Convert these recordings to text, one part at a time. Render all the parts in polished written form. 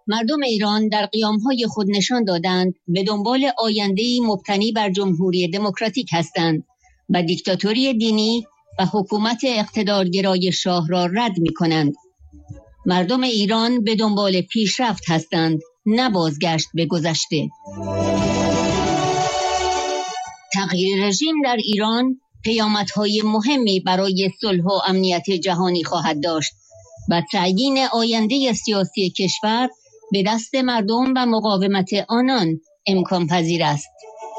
مردم ایران در قیام‌های خود نشان دادند به دنبال آینده‌ای مبتنی بر جمهوری دموکراتیک هستند و دیکتاتوری دینی و حکومت اقتدارگرای شاه را رد می‌کنند. مردم ایران به دنبال پیشرفت هستند، نه بازگشت به گذشته. تغییر رژیم در ایران پیامدهای مهمی برای صلح و امنیت جهانی خواهد داشت و تعیین آینده سیاسی کشور به دست مردم و مقاومت آنان امکان پذیر است.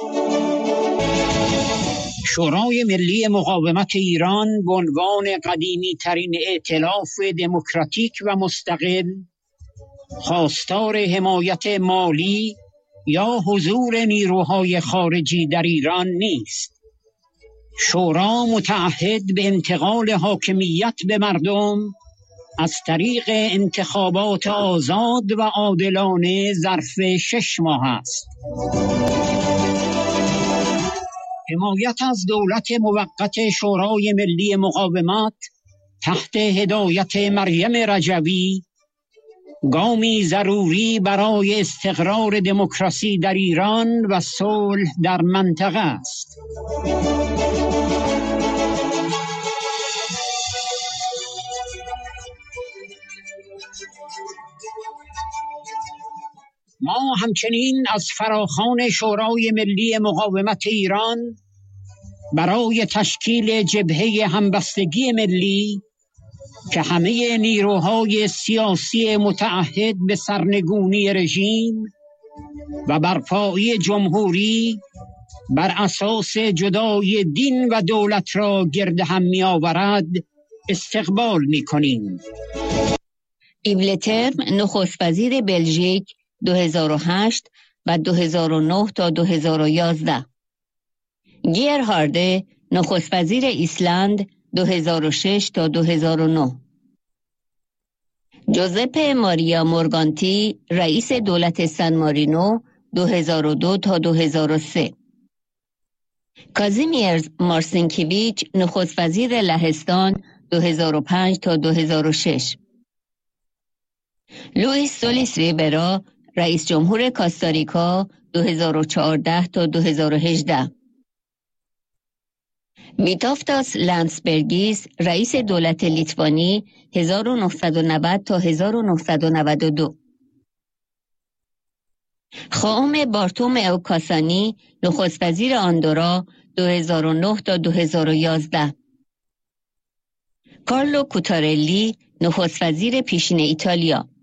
شورای ملی مقاومت ایران به عنوان قدیمی ترین ائتلاف دموکراتیک و مستقل خواستار حمایت مالی یا حضور نیروهای خارجی در ایران نیست. شورا متعهد به انتقال حاکمیت به مردم از طریق انتخابات آزاد و عادلانه ظرف 6 ماه است. حمایت از دولت موقت شورای ملی مقاومت تحت هدایت مریم رجوی گامی ضروری برای استقرار دموکراسی در ایران و صلح در منطقه است. ما همچنین از فراخوان شورای ملی مقاومت ایران برای تشکیل جبهه همبستگی ملی که همه نیروهای سیاسی متعهد به سرنگونی رژیم و برپایی جمهوری بر اساس جدای دین و دولت را گرد هم می آورد استقبال می کنیم. یو لترم نخست وزیر بلژیک 2008 و 2009 تا 2011. گیرهارد نخست وزیر ایسلند 2006 تا 2009. جوزپه ماریا مورگانتی رئیس دولت سن مارینو 2002 تا 2003. کازیمیرز مارسینکیویچ نخست وزیر لهستان 2005 تا 2006. لوئیس سولیس ریبرا رئیس جمهور کاستاریکا 2014 تا 2018. ویتافتاس لانسبرگیس رئیس دولت لیتوانی 1990 تا 1992. خائم بارتوم اوکاسانی نخست وزیر آندورا 2009 تا 2011. کارلو کوتارلی نخست وزیر پیشین ایتالیا